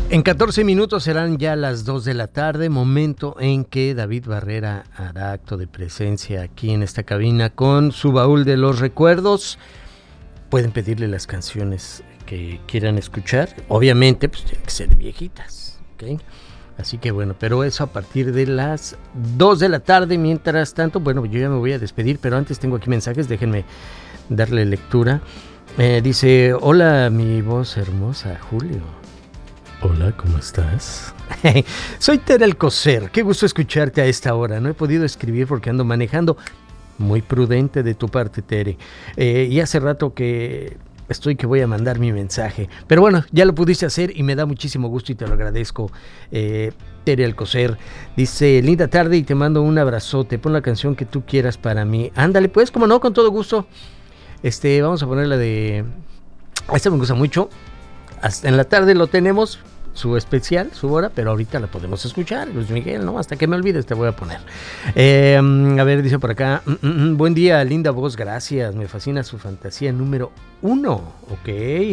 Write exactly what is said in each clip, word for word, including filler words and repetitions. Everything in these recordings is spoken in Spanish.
En catorce minutos serán ya las dos de la tarde, momento en que David Barrera hará acto de presencia aquí en esta cabina con su baúl de los recuerdos. Pueden pedirle las canciones que quieran escuchar, obviamente pues tienen que ser viejitas, ¿ok? Así que bueno, pero eso a partir de las dos de la tarde. Mientras tanto, bueno, yo ya me voy a despedir, pero antes tengo aquí mensajes, déjenme darle lectura. Eh, dice, hola mi voz hermosa, Julio. Hola, ¿cómo estás? Soy Tere Alcocer, qué gusto escucharte a esta hora. No he podido escribir porque ando manejando. Muy prudente de tu parte, Tere. Eh, y hace rato que estoy que voy a mandar mi mensaje. Pero bueno, ya lo pudiste hacer y me da muchísimo gusto y te lo agradezco, eh, Tere Alcocer. Dice, linda tarde y te mando un abrazote. Pon la canción que tú quieras para mí. Ándale, pues, como no, con todo gusto. Este, vamos a poner la de... Esta me gusta mucho. Hasta en la tarde lo tenemos, su especial, su hora, pero ahorita la podemos escuchar, Luis Miguel, ¿no? Hasta que me olvides te voy a poner. Eh, a ver, dice por acá, mm, mm, buen día, linda voz, gracias, me fascina su fantasía número uno, ok.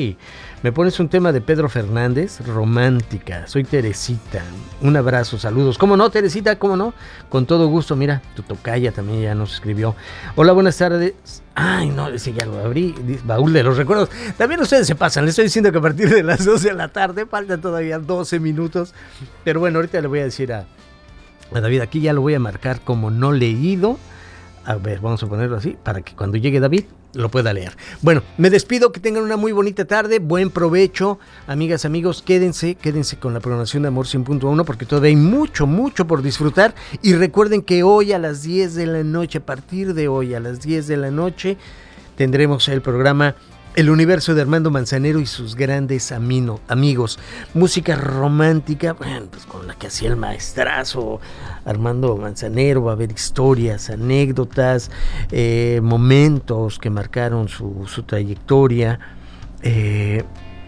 Me pones un tema de Pedro Fernández, romántica, soy Teresita, un abrazo, saludos. ¿Cómo no, Teresita? ¿Cómo no? Con todo gusto, mira, tu tocaya también ya nos escribió. Hola, buenas tardes. Ay, no, ese ya lo abrí, baúl de los recuerdos. También ustedes se pasan, les estoy diciendo que a partir de las doce de la tarde, faltan todavía doce minutos. Pero bueno, ahorita le voy a decir a, a David, aquí ya lo voy a marcar como no leído. A ver, vamos a ponerlo así, para que cuando llegue David lo pueda leer. Bueno, me despido, que tengan una muy bonita tarde, buen provecho, amigas, amigos, quédense, quédense con la programación de Amor cien punto uno, porque todavía hay mucho, mucho por disfrutar, y recuerden que hoy a las diez de la noche, a partir de hoy a las diez de la noche, tendremos el programa El Universo de Armando Manzanero y sus grandes amino, amigos, música romántica, bueno, pues con la que hacía el maestrazo Armando Manzanero. Va a haber historias, anécdotas, eh, momentos que marcaron su, su trayectoria, eh,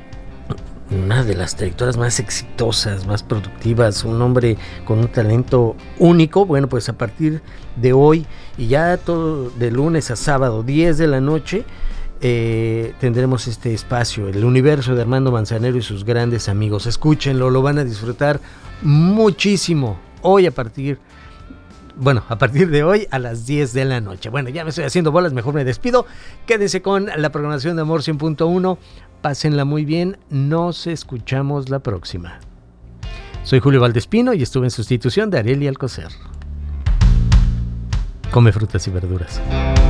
una de las trayectorias más exitosas, más productivas, un hombre con un talento único. Bueno, pues a partir de hoy y ya todo de lunes a sábado, diez de la noche, Eh, tendremos este espacio, El Universo de Armando Manzanero y sus grandes amigos. Escúchenlo, lo van a disfrutar muchísimo. Hoy a partir, bueno, a partir de hoy a las diez de la noche. Bueno, ya me estoy haciendo bolas, mejor me despido. Quédense con la programación de Amor cien punto uno. Pásenla muy bien, nos escuchamos la próxima. Soy Julio Valdespino y estuve en sustitución de Arely Alcocer. Come frutas y verduras.